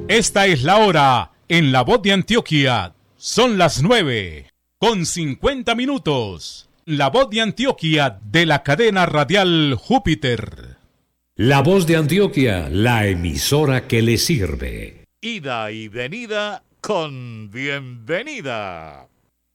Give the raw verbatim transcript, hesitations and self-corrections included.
Esta es la hora en La Voz de Antioquia. Son las nueve con cincuenta minutos. La Voz de Antioquia de la cadena radial Júpiter. La Voz de Antioquia, la emisora que le sirve. Ida y venida con bienvenida.